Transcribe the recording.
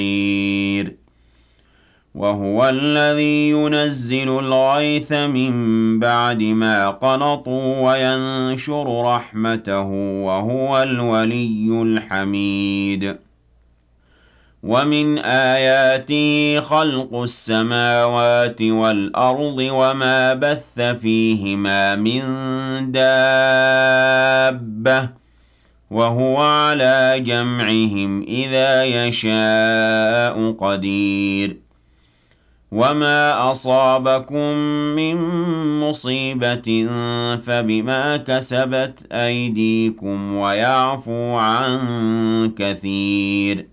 وهو الذي ينزل الغيث من بعد ما قنطوا وينشر رحمته وهو الولي الحميد ومن آياته خلق السماوات والأرض وما بث فيهما من دابة وهو على جمعهم إذا يشاء قدير وما أصابكم من مصيبة فبما كسبت أيديكم ويعفو عن كثير